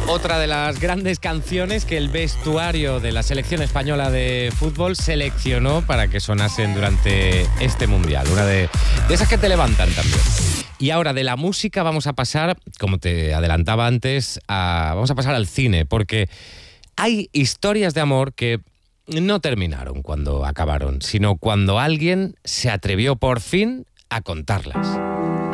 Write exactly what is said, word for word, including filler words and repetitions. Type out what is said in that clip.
Otra de las grandes canciones que el vestuario de la selección española de fútbol seleccionó para que sonasen durante este Mundial. Una de, de esas que te levantan también. Y ahora de la música vamos a pasar, como te adelantaba antes, a, vamos a pasar al cine, porque hay historias de amor que no terminaron cuando acabaron, sino cuando alguien se atrevió por fin a contarlas.